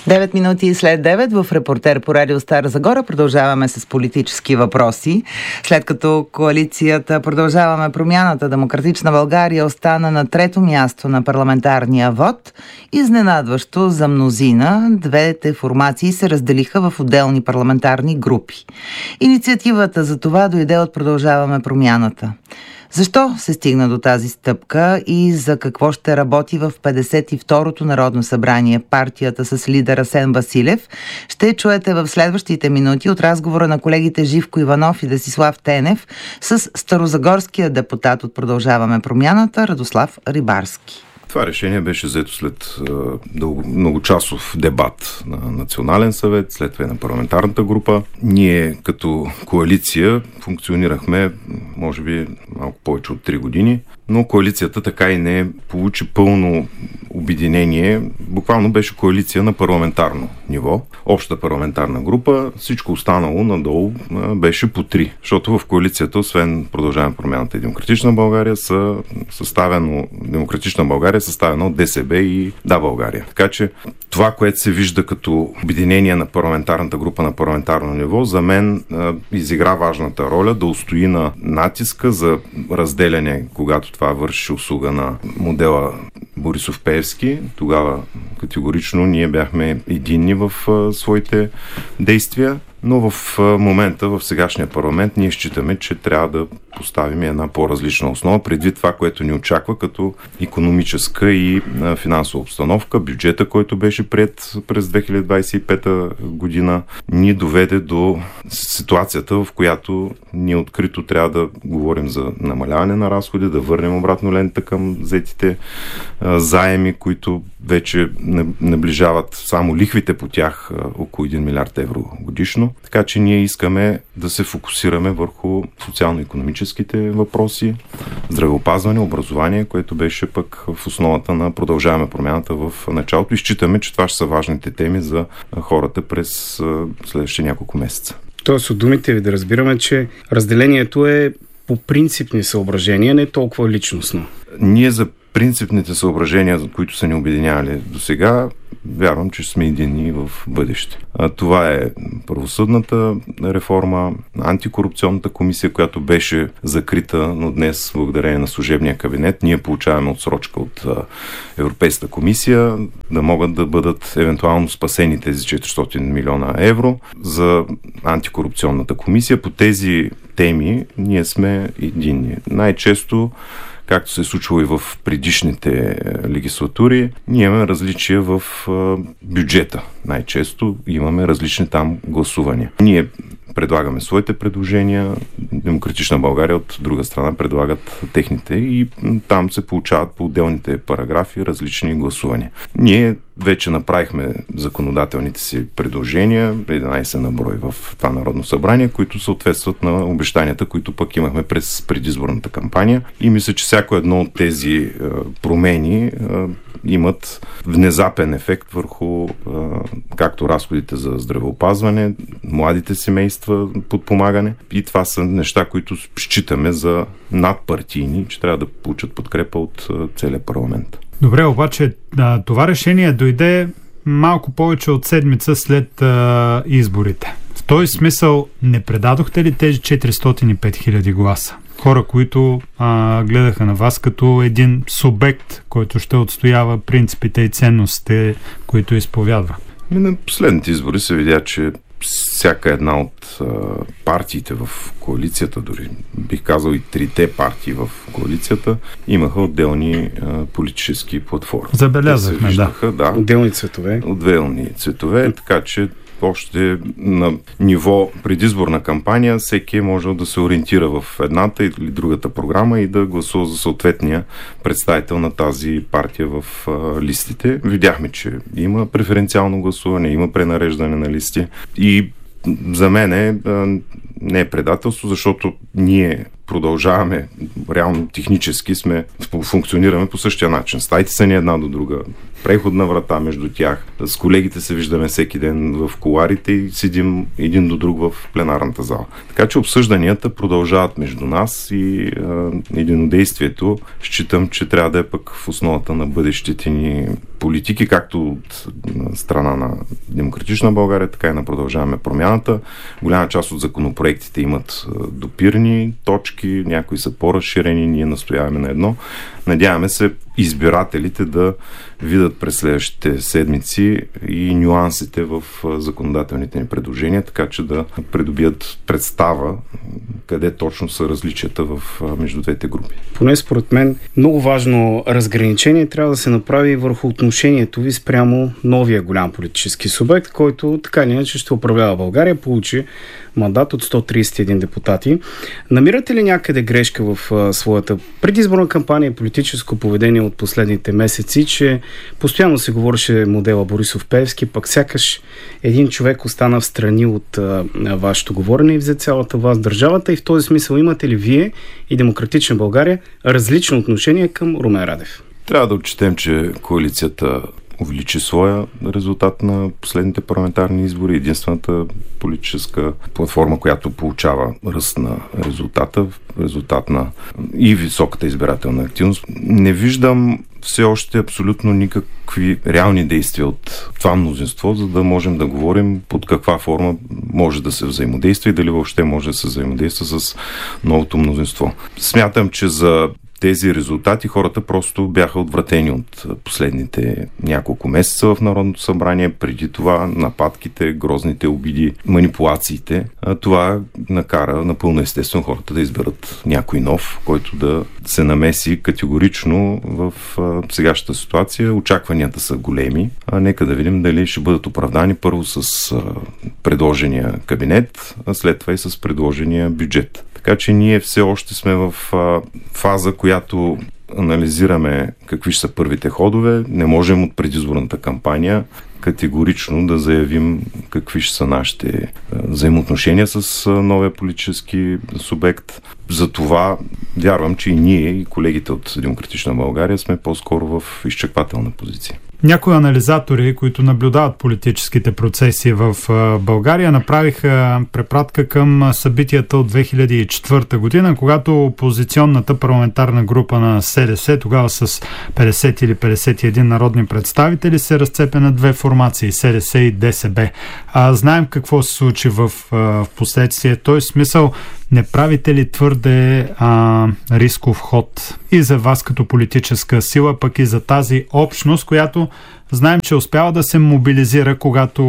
9 минути след 9 в Репортер по радио Стара Загора продължаваме с политически въпроси. След като коалицията Продължаваме промяната Демократична България остана на трето място на парламентарния вод, изненадващо за мнозина, двете формации се разделиха в отделни парламентарни групи. Инициативата за това дойде от Продължаваме промяната. Защо се стигна до тази стъпка и за какво ще работи в 52-то Народно събрание партията с лидер Асен Василев, ще чуете в следващите минути от разговора на колегите Живко Иванов и Десислав Тенев с старозагорския депутат от Продължаваме промяната Радослав Рибарски. Това решение беше взето след многочасов дебат на Национален съвет, след това и на парламентарната група. Ние като коалиция функционирахме, може би, малко повече от 3 години, но коалицията така и не получи пълно обединение. Буквално беше коалиция на парламентарно ниво. Обща парламентарна група, всичко останало надолу беше по 3. Защото в коалицията, освен Продължаваме промяната и Демократична България, Демократична България е съставена от ДСБ и Да, България. Така че това, което се вижда като обединение на парламентарната група на парламентарно ниво, за мен изигра важната роля да устои на натиска за разделяне, когато това върши услуга на модела Борисов-Пеевски. Тогава категорично ние бяхме единни в своите действия. Но в момента, в сегашния парламент, ние считаме, че трябва да поставим една по-различна основа, предвид това, което ни очаква като икономическа и финансова обстановка. Бюджета, който беше приет през 2025 година, ни доведе до ситуацията, в която ние открито трябва да говорим за намаляване на разходи, да върнем обратно лента към взетите заеми, които вече наближават само лихвите по тях около 1 милиард евро годишно. Така че ние искаме да се фокусираме върху социално-икономическите въпроси, здравеопазване, образование, което беше пък в основата на Продължаваме промяната в началото и считаме, че това ще са важните теми за хората през следващите няколко месеца. Тоест от думите ви да разбираме, че разделението е по принципни съображения, не толкова личностно. Ние за принципните съображения, за които са ни обединявали до сега, вярвам, че сме едини в бъдеще. Това е правосъдната реформа, антикорупционната комисия, която беше закрита, но днес, благодарение на служебния кабинет, ние получаваме отсрочка от Европейската комисия, да могат да бъдат евентуално спасени тези 400 милиона евро за антикорупционната комисия. По тези теми ние сме единни. Най-често, както се е случило и в предишните легислатури, ние имаме различия в бюджета. Най-често имаме различни там гласувания. Ние предлагаме своите предложения, Демократична България от друга страна предлагат техните и там се получават по отделните параграфи различни гласувания. Ние вече направихме законодателните си предложения, 11 на брой в това Народно събрание, които съответстват на обещанията, които пък имахме през предизборната кампания. И мисля, че всяко едно от тези промени имат внезапен ефект върху както разходите за здравеопазване, младите семейства, подпомагане. И това са неща, които считаме за надпартийни, че трябва да получат подкрепа от целия парламент. Добре, обаче това решение дойде малко повече от седмица след изборите. В този смисъл не предадохте ли тези 405 хиляди гласа? Хора, които гледаха на вас като един субект, който ще отстоява принципите и ценностите, които изповядва. На последните избори се видя, че всяка една от партиите в коалицията, дори бих казал и 3-те партии в коалицията, имаха отделни политически платформи. Забелязахме, да. Отделни цветове. Отделни цветове, така че още на ниво предизборна кампания всеки е можел да се ориентира в едната или другата програма и да гласува за съответния представител на тази партия в листите. Видяхме, че има преференциално гласуване, има пренареждане на листи и за мен не е предателство, защото ние продължаваме, реално технически функционираме по същия начин. Стаите са ни една до друга, преходна врата между тях. С колегите се виждаме всеки ден в кулоарите и седим един до друг в пленарната зала. Така че обсъжданията продължават между нас и единодействието считам, че трябва да е пък в основата на бъдещите ни политики, както от страна на Демократична България, така и на Продължаваме промяната. Голяма част от законопроектите имат допирни точки, някои са по-разширени, ние настояваме на едно. Надяваме се избирателите да видят през следващите седмици и нюансите в законодателните ни предложения, така че да придобият представа къде точно са различията между двете групи. Поне според мен много важно разграничение трябва да се направи върху отношението ви спрямо новия голям политически субект, който така или иначе ще управлява България, получи мандат от 131 депутати. Намирате ли някъде грешка в своята предизборна кампания и политическо поведение от последните месеци, че постоянно се говореше модела Борисов-Пеевски, пък сякаш един човек остана в страни от вашето говорене и взе цялата власт държавата, и в този смисъл имате ли вие и Демократична България различно отношение към Румен Радев? Трябва да отчетем, че коалицията увеличи своя резултат на последните парламентарни избори. Единствената политическа платформа, която получава ръст на резултата, резултат на и високата избирателна активност. Не виждам все още абсолютно никакви реални действия от това мнозинство, за да можем да говорим под каква форма може да се взаимодейства и дали въобще може да се взаимодейства с новото мнозинство. Смятам, че за тези резултати хората просто бяха отвратени от последните няколко месеца в Народното събрание. Преди това нападките, грозните обиди, манипулациите. Това накара напълно естествено хората да изберат някой нов, който да се намеси категорично в сегашната ситуация. Очакванията са големи. Нека да видим дали ще бъдат оправдани първо с предложения кабинет, а след това и с предложения бюджет. Така че ние все още сме в фаза, която анализираме какви ще са първите ходове. Не можем от предизборната кампания категорично да заявим какви ще са нашите взаимоотношения с новия политически субект. Затова вярвам, че и ние, и колегите от Демократична България сме по-скоро в изчаквателна позиция. Някои анализатори, които наблюдават политическите процеси в България, направиха препратка към събитията от 2004 година, когато опозиционната парламентарна група на СДС, тогава с 50 или 51 народни представители, се разцепя на две формации – СДС и ДСБ. Знаем какво се случи в последствие. Той смисъл, не правите ли твърде рисков ход и за вас като политическа сила, пък и за тази общност, която знаем, че успява да се мобилизира, когато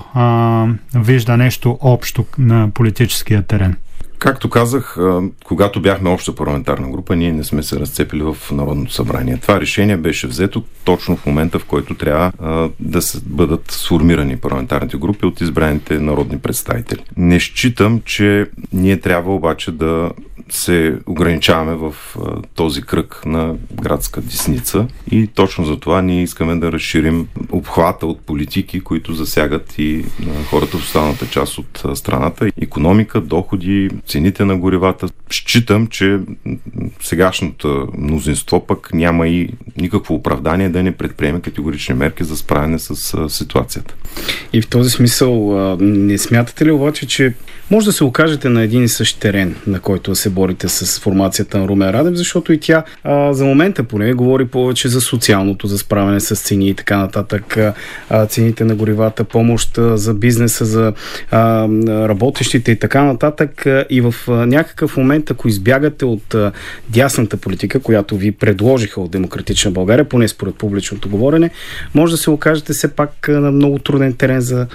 вижда нещо общо на политическия терен? Както казах, когато бяхме обща парламентарна група, ние не сме се разцепили в Народното събрание. Това решение беше взето точно в момента, в който трябва да бъдат сформирани парламентарните групи от избраните народни представители. Не считам, че ние трябва обаче да се ограничаваме в този кръг на градска десница и точно за това ние искаме да разширим обхвата от политики, които засягат и хората в останалата част от страната. Икономика, доходи, цените на горивата. Считам, че сегашното мнозинство пък няма и никакво оправдание да не предприеме категорични мерки за справяне с ситуацията. И в този смисъл не смятате ли обаче, че може да се окажете на един и същ терен, на който се борите с формацията на Румен Радев, защото и тя за момента поне говори повече за социалното, за справяне с цени и така нататък, цените на горивата, помощ за бизнеса, за работещите и така нататък. И в някакъв момент, ако избягате от дясната политика, която ви предложиха от Демократична България, поне според публичното говорене, може да се окажете все пак на много труден терен за,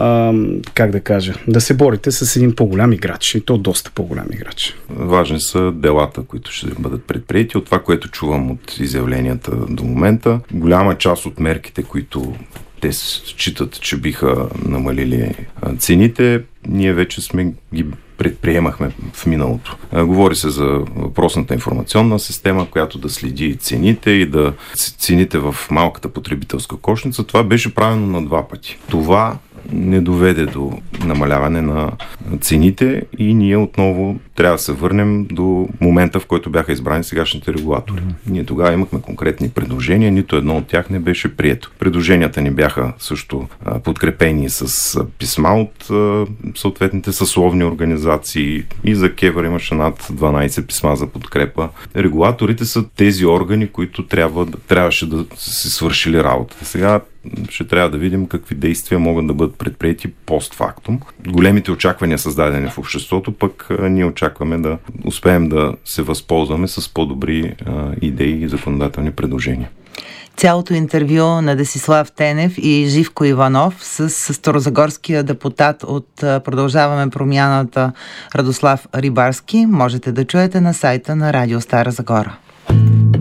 да се борите с един по-голям играч, и то доста по-голям играч. Важни са делата, които ще бъдат предприети. От това, което чувам от изявленията до момента, голяма част от мерките, които те считат, че биха намалили цените, ние вече сме ги предприемахме в миналото. Говори се за въпросната информационна система, която да следи цените и да цените в малката потребителска кошница. Това беше правено на 2 пъти. Това не доведе до намаляване на цените и ние отново трябва да се върнем до момента, в който бяха избрани сегашните регулатори. Ние тогава имахме конкретни предложения, нито едно от тях не беше прието. Предложенията ни бяха също подкрепени с писма от съответните съсловни организации и за КЕВР имаше над 12 писма за подкрепа. Регулаторите са тези органи, които трябваше да си свършили работата. Сега ще трябва да видим какви действия могат да бъдат предприети постфактум. Големите очаквания, създадени в обществото, пък ние очакваме да успеем да се възползваме с по-добри идеи и законодателни предложения. Цялото интервю на Десислав Тенев и Живко Иванов с старозагорския депутат от Продължаваме промяната Радослав Рибарски можете да чуете на сайта на Радио Стара Загора.